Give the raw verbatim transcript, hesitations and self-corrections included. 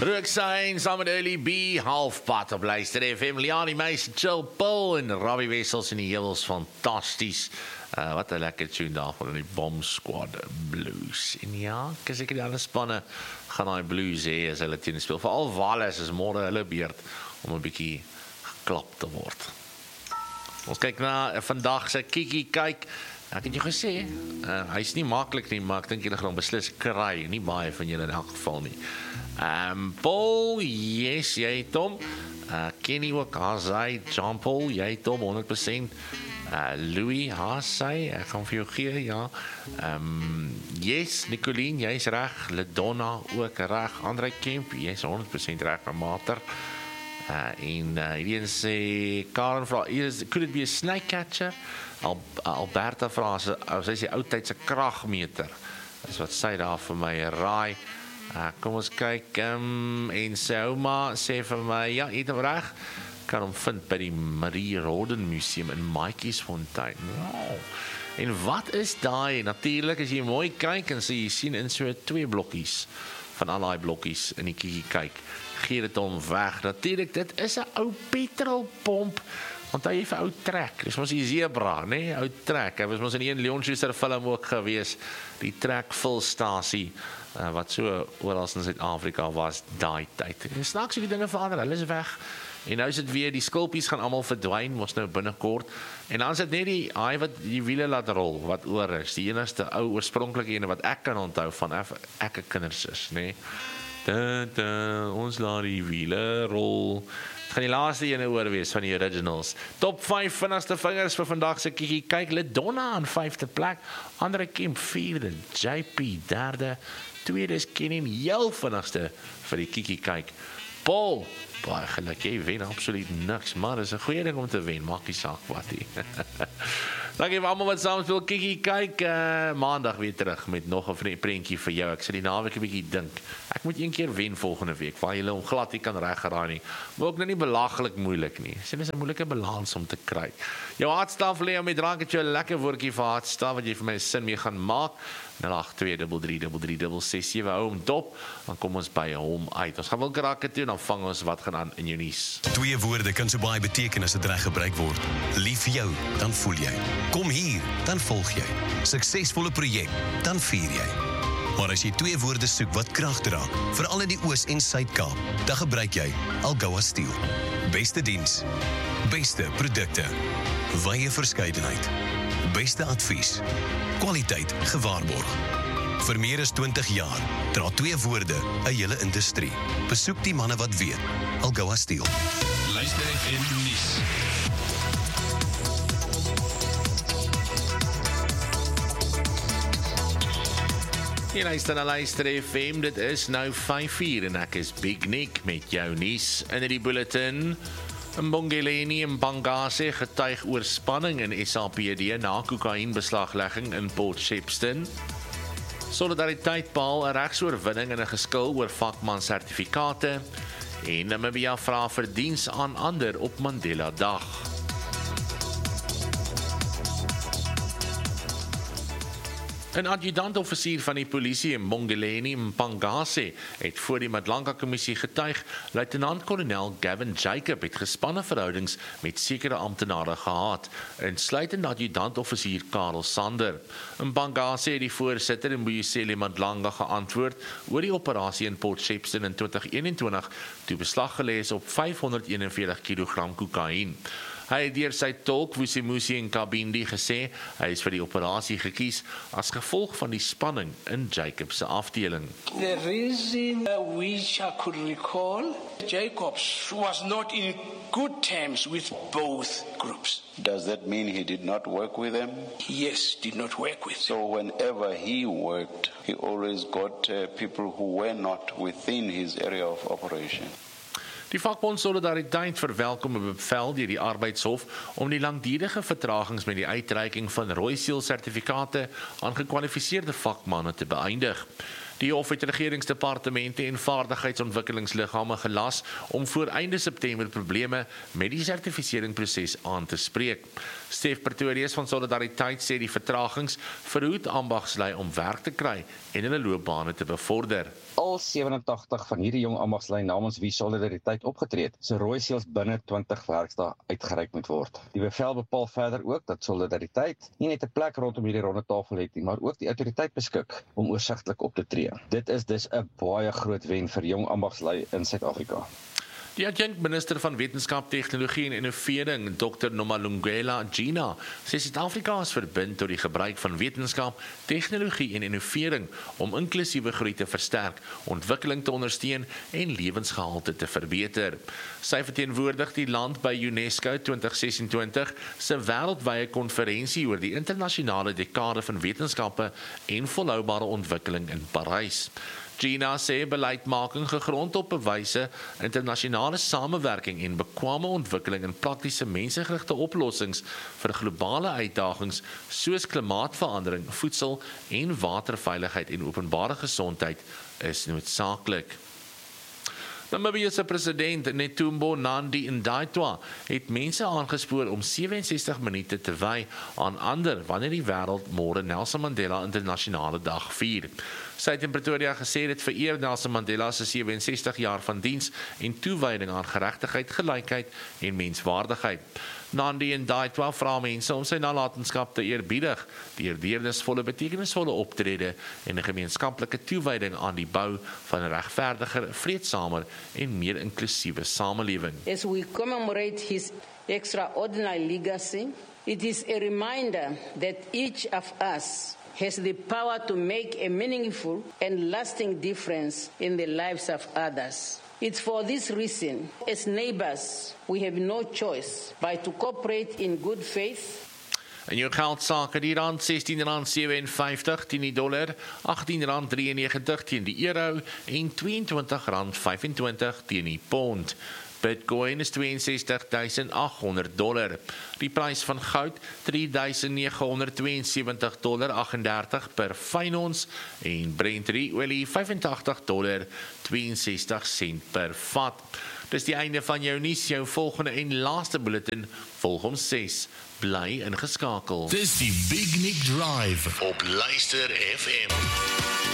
Rooksign saam met Early B, halfpad op Luister F M. Liani Meis, Chill Paul en Robbie Wessels in die hemels, fantasties. Uh, wat 'n lekker tune daarvan in die Bomb Squad Blues. En ja, ek is seker die ander spanne gaan daai blues hê as hulle teen speel. Veral Wallace is môre hulle beurt om 'n bietjie geklap te word. Ons kyk na uh, vandag se Kiki kyk. Ek het jou gesê, uh, hy's nie maklik nie, maar ek dink julle gaan beslis kry, nie baie van julle in elk geval nie. Um, Paul, yes, jy het hom. Uh, Kenny ook, Hazai, John Paul, jy het hom, honderd persent. Uh, Louis, Hazai, ek gaan vir jou gee, ja. Um, yes, Nicolien, jy is reg. Ledonna ook reg. André Kemp, jy is honderd persent reg, Mater. Uh, en uh, hierdie sê, Karen vraag, could it be a snake catcher? Al, Alberta vraag, as hy sê oudtydse kragmeter. Dis wat sy daar vir my raai. Uh, kom ons kyk, um, en sy ouma sê vir my, ja, het hom reg, kan hom vind by die Marie Roden Museum in Maatjiesfontein. Wow. En wat is daai? Natuurlik, as jy mooi kyk, en so jy sien in so twee blokkies, van al die blokkies in die Kiki kyk, gee dit hom weg. Natuurlik, dit is 'n ou petrolpomp, want hy het 'n ou trek, dis mos die zebra, nee, ou trek, hy was mos in die een Leon Schuster film ook gewees, die trekvulstasie, uh, wat so oral in Suid-Afrika was, daai tyd. En snaaks hoe die dinge verander, hulle is weg, en nou is dit weer, die skulpies gaan allemaal verdwyn, mos nou binnekort, en dan is dit net die haai wat die wiele laat rol, wat oor is, die enigste ou oorspronklike ene wat ek kan onthou van ek 'n kinders is, nee, da, da, ons laat die wiele rol. Het gaan die laaste ene oor wees van die originals. Top vyf vinnigste vingers vir vandag se Kiki kyk. Ledonna aan vyfde plek, André Kemp vierde, J P derde, tweede is Kenny heel vinnigste vir die Kiki kyk. Paul, baie geluk, jy wen absoluut niks, maar dis 'n goeie ding om te wen, maak nie saak wat nie. Dankie vir almal wat saam speel Kiki kyk, uh, maandag weer terug met nog 'n prentjie vir jou. Ek sit die naweek 'n bietjie dink. Ek moet een keer wen volgende week, waar julle hom glad nie kan reggeraai nie. Maar ook nou nie belaglik moeilik nie. Sien, dis 'n moeilike balans om te kry. Jou hartstaf lê om die drank het jou 'n lekker woordjie vir hartstaf wat jy vir my sin mee gaan maak. nul agt twee drie drie drie drie ses sewe hou hom dop, dan kom ons by hom uit. Ons gaan wel krakke toe, dan vang ons wat gaan aan in jou nuus. Twee woorde kan so baie beteken as dit reg gebruik word. Lief vir jou, dan voel jy. Kom hier, dan volg jy. Suksesvolle projek, dan vier jy. Maar as jy twee woorde soek wat krag dra, veral in die Oos en Suid-Kaap, dan gebruik jy Algoa Steel. Beste diens, beste produkte, wye verskeidenheid, beste advies, kwaliteit gewaarborg. Vir meer as twintig jaar dra twee woorde 'n hele industrie. Besoek die manne wat weet. Algoa Steel. Luister F M nuus. Jy luister na Luister F M, dit is nou vyf uur en ek is Big Nick met jou nuus in die bulletin. Mbongeleni en Bangase getuig oor spanning in S A P D na kokainbeslaglegging in Port Shepstone. Solidariteit behaal 'n regsoorwinning in 'n geskil oor vakman sertifikate en Namibia vra vir diens aan ander op Mandela Dag. Een adjudant-offisier van die polisie in Mbongeleni Mpangase het voor die Madlanka-kommissie getuig, luitenant-kolonel Gavin Jacob het gespanne verhoudings met sekere amptenare gehad, insluitend adjudant-offisier Karel Sander. Mpangase het die voorsitter in Mbuyiseli Madlanga geantwoord oor die operasie in Port Shepstone in twintig eenentwintig, toe beslag gelê is op vyfhonderdeenenveertig kilogram kokain. Hy het deur sy tolk Vusimusi en Kabindi gesê, hy is vir die operasie gekies as gevolg van die spanning in Jacob se afdeling. The reason uh, which I could recall, Jacobs was not in good terms with both groups. Does that mean he did not work with them? Yes, did not work with them. So whenever he worked, he always got uh, people who were not within his area of operation. Die vakbond Solidariteit verwelkom 'n bevel deur die Arbeidshof om die langdurige vertragings met die uitreiking van Rooiseël sertifikate aan gekwalifiseerde vakmanne te beëindig. Die hof het regeringsdepartemente en vaardigheidsontwikkelingsliggame gelas om voor einde September probleme met die sertifiseringsproses aan te spreek. Stef Pretorius van Solidariteit sê die vertragings verhoed ambagslui om werk te kry en hulle loopbane te bevorder. Al sewenentagtig van hierdie jong ambagslui namens wie Solidariteit opgetree het, se rooi seels binne twintig werkdae uitgereik moet word. Die bevel bepaal verder ook dat Solidariteit nie net 'n plek rondom hierdie ronde tafel het nie, maar ook die autoriteit beskik om oorsigtelik op te tree. Dit is dus 'n baie groot wen vir jong ambagslui in Suid-Afrika. Die adjunkt-minister van Wetenskap, Tegnologie en Innovering, dokter Nomalungela Gina, sê Suid-Afrika is verbind tot die gebruik van wetenskap, tegnologie en innovering om inklusiewe groei te versterk, ontwikkeling te ondersteun en lewensgehalte te verbeter. Sy verteenwoordig die land by UNESCO twintig sesentwintig se wêreldwye konferensie oor die internasionale dekade van wetenskappe en volhoubare ontwikkeling in Parys. Gina sê beleidmaking gegrond op bewyse, internasionale samewerking en bekwame ontwikkeling in praktiese mensegerigte oplossings vir globale uitdagings soos klimaatsverandering, voedsel en waterveiligheid en openbare gesondheid is noodsaaklik. Namibië se president Netumbo Nandi-Ndaitwah het mense aangespoor om sewe en sestig minute te wy aan ander wanneer die wêreld môre Nelson Mandela Internasionale Dag vier. Sy het in Pretoria gesê dit vereer Nelson Mandela se sewe en sestig jaar van diens en toewyding aan geregtigheid, gelykheid en menswaardigheid. Nandi-Ndaitwah vra mense om sy nalatenskap te eerbiedig, deur deernisvolle, betekenisvolle optrede en 'n gemeenskaplike toewyding aan die bou van 'n regverdiger, vreedsamer en meer inklusiewe samelewing. As we commemorate his extraordinary legacy, it is a reminder that each of us has the power to make a meaningful and lasting difference in the lives of others. It's for this reason, as neighbors, we have no choice but to cooperate in good faith. In jou geldsaake, die rand sestien rand sewenvyftig teen die dollar, agttien rand drieënnegentig teen die euro en tweeëntwintig rand vyfentwintig teen die pond. Bitcoin is ses twee ses duisend agt honderd dollar. Die prys van goud drie duisend nege honderd twee en sewentig dollar agtendertig per fyn ons en Brent olie vyfentagtig dollar ses twee ses sent per vat. Dis die einde van jou nuus, jou volgende en laaste bulletin volg om ses. Bly ingeskakel. Dis die Big Nick Drive op Luister F M.